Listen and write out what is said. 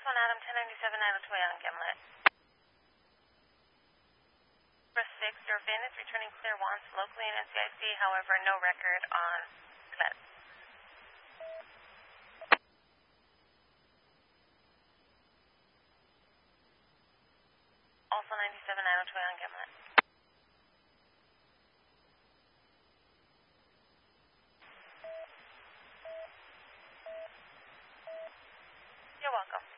1 Adam 1097 Toy on Gimlet. Press 6, Durfin is returning clear wants locally in NCIC, however, no record on Met. Also 97 Toy on Gimlet. You're welcome.